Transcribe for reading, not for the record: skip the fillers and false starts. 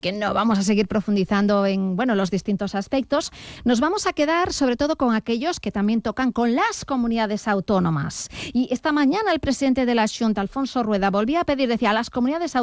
que no vamos a seguir profundizando en los distintos aspectos. Nos vamos a quedar sobre todo con aquellos que también tocan con las comunidades autónomas. Y esta mañana el presidente de la Xunta, Alfonso Rueda, volvía a pedir, decía, a las comunidades autónomas